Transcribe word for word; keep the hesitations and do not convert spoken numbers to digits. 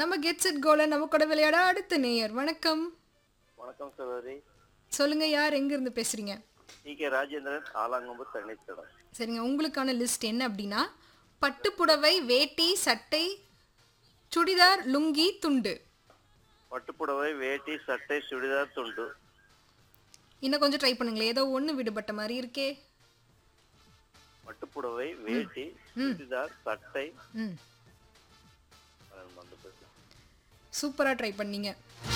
நம்ம get set கோல நம்ம கூட விளையாட அடுத்த நேயர். வணக்கம். வணக்கம் சகோதரி. சொல்லுங்க, யார் எங்க இருந்து பேசுறீங்க? D K Rajendran, Alangombu தண்ணித்தடம். சரிங்க, உங்களுக்கான லிஸ்ட் என்ன அப்படின்னா, பட்டுப்புடவை, வேட்டி, சட்டை, சுடிதார், லுங்கி, துண்டு. பட்டுப்புடவை, வேட்டி, சட்டை, சுடிதார், துண்டு. இன்னும் கொஞ்சம் ட்ரை பண்ணுங்களேன், ஏதோ ஒன்று விடுபட்ட மாதிரி இருக்கே. பட்டுப்புடவை, வேட்டி, சுடிதார், சட்டை. ம் அஹ் வந்து போச்சு. சூப்பராக ட்ரை பண்ணீங்க.